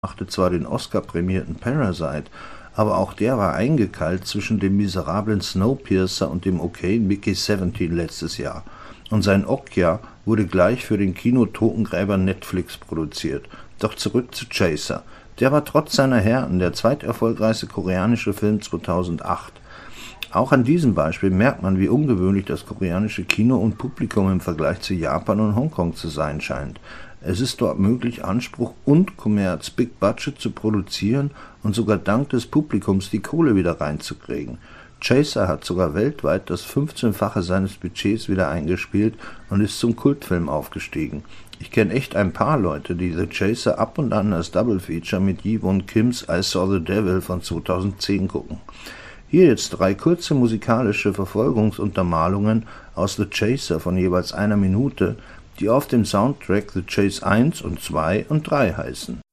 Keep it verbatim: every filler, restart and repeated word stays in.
machte zwar den Oscar-prämierten Parasite, aber auch der war eingekeilt zwischen dem miserablen Snowpiercer und dem okayen Mickey siebzehn letztes Jahr. Und sein Okja wurde gleich für den Kino-Totengräber Netflix produziert. Doch zurück zu Chaser. Der war trotz seiner Härten der zweiterfolgreichste koreanische Film zweitausendacht. Auch an diesem Beispiel merkt man, wie ungewöhnlich das koreanische Kino und Publikum im Vergleich zu Japan und Hongkong zu sein scheint. Es ist dort möglich, Anspruch und Kommerz Big Budget zu produzieren und sogar dank des Publikums die Kohle wieder reinzukriegen. Chaser hat sogar weltweit das fünfzehnfache seines Budgets wieder eingespielt und ist zum Kultfilm aufgestiegen. Ich kenne echt ein paar Leute, die The Chaser ab und an als Double Feature mit Ji-Won Kims I Saw the Devil von zweitausendzehn gucken. Hier jetzt drei kurze musikalische Verfolgungsuntermalungen aus The Chaser von jeweils einer Minute, die auf dem Soundtrack The Chase eins und zwei und drei heißen.